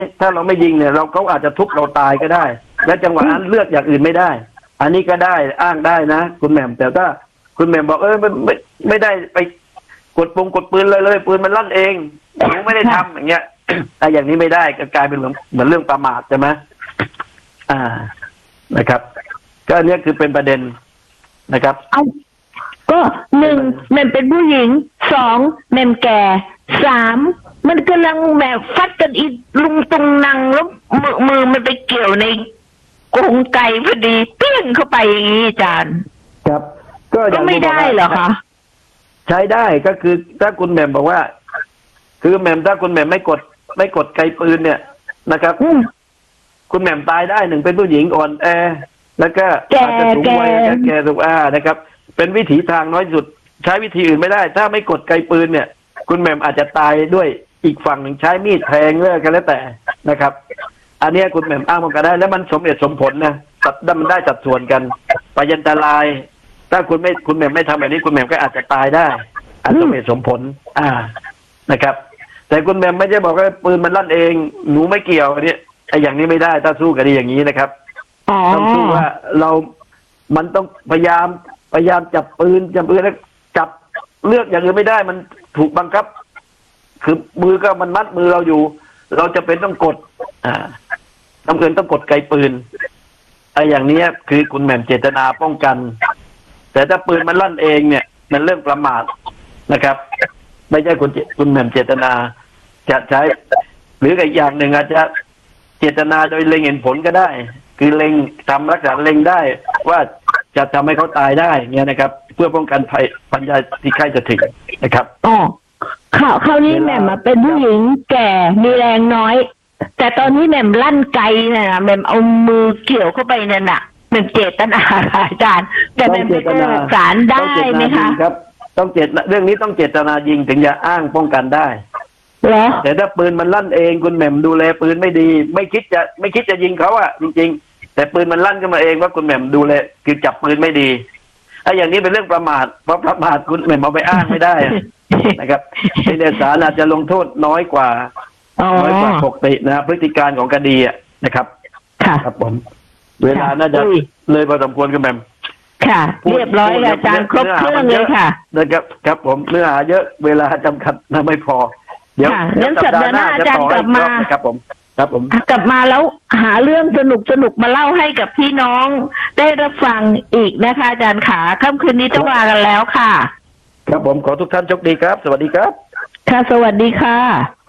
ถ้าเราไม่ยิงเนี่ยเราเขาอาจจะทุบเราตายก็ได้ และจังหวะนั้นเลือกอย่างอื่นไม่ได้ อันนี้ก็ได้อ้างได้นะคุณแหม่มแต่ถ้าคุณแหม่มบอกไม่ได้ไปกดปืนเลยปืนมันลั่นเองหนูไม่ได้ทำอย่างเงี้ยแต่อย่างนี้ไม่ได้ก็กลายเป็นเหมือนเรื่องประมาทใช่ไหมนะครับ ก็อันนี้คือเป็นประเด็นนะครับก็หนึ่งแม่เป็นผู้หญิงสองแม่แก่สามมันกำลังแบบฟัดกันอีลุงตุงนังแล้วมือมันไปเกี่ยวในกรงไก่พอดีเปี้ยงเข้าไปอย่างนี้อาจารย์ครับก็ไม่ได้เหรอคะใช้ได้ก็คือถ้าคุณแหม่มบอกว่าคือแหม่มถ้าคุณแหม่มไม่กดไกปืนเนี่ยนะครับคุณแหม่มตายได้หนึ่งเป็นผู้หญิงอ่อนแอแล้วก็อาจจะสูงวัยแก่สูงนะครับเป็นวิถีทางน้อยสุดใช้วิธีอื่นไม่ได้ถ้าไม่กดไกปืนเนี่ยคุณแหม่มอาจจะตายด้วยอีกฝั่งหนึ่งใช้มีดแทงเลิกกันแล้วแต่นะครับอันนี้คุณแหม่มอ้างมันก็ได้แล้วมันสมเหตุสมผลนะมันได้จัดส่วนกันพยันตรายถ้าคุณแหม่มไม่ทำแบบนี้คุณแหม่มก็อาจจะตายได้สมเหตุสมผลนะครับแต่คุณแหม่มไม่ใช่บอกว่าปืนมันลั่นเองหนูไม่เกี่ยวอันนี้ไอ้อย่างนี้ไม่ได้ถ้าสู้กันอย่างนี้นะครับต้องสู้ว่ามันต้องพยายามจับปืนแล้วจับเลือกอย่างอื่นไม่ได้มันถูกบังคับคือมือก็มันมัดมือเราอยู่เราจะเป็นต้องกดต้องกดไกปืนไอ้อย่างนี้คือคุณแหม่มเจตนาป้องกันแต่ถ้าปืนมันลั่นเองเนี่ยมันเรื่องประมาทนะครับไม่ใช่คุณแหม่มเจตนาจะใช้หรืออีกอย่างหนึ่งอาจจะเจตนาโดยเล็งเห็นผลก็ได้คือเล็งทำลักษณะเล็งได้ว่าจะทำให้เขาตายได้เนี่ยนะครับเพื่อป้องกันภัยปัญญาที่ใกล้จะถึงนะครับคราวนี้แหม่มมาเป็นผู้หญิงแก่มีแรงน้อยแต่ตอนนี้แหม่มลั่นไกน่ะแหม่มเอามือเกี่ยวเข้าไปนั่นน่ะแหม่มเจตนาอาจารย์แต่แหม่มจะสารได้ไหมคะครับต้องเรื่องนี้ต้องเจตนายิงถึงจะอ้างป้องกันได้แต่ถ้าปืนมันลั่นเองคุณแหม่มดูแลปืนไม่ดีไม่คิดจะยิงเขาจริงๆแต่ปืนมันลั่นขึ้นมาเองว่าคุณแหม่มดูแลคือจับปืนไม่ดีไอ้อย่างนี้เป็นเรื่องประมาทเพราะประมาทคุณแหม่มเอาไปอ้างไม่ได้นะครับในศาลอาจจะลงโทษน้อยกว่าปกตินะพฤติการของคดีนะครับครับผมเวลาน่าจะเลยพอสมควรคุณแหม่มค่ะเรียบร้อยอาจารย์ครบเครื่องเลยค่ะนะครับครับผมเนื้อหาเยอะเวลาจำกัดไม่พอเดี๋ยวสัปดาห์หน้าอาจารย์กลับมาครับผมกลับมาแล้วหาเรื่องสนุกมาเล่าให้กับพี่น้องได้รับฟังอีกนะคะอาจารย์ขาค่ำคืนนี้ต้องลากันแล้วค่ะครับผมขอทุกท่านโชคดีครับสวัสดีครับค่ะสวัสดีค่ะ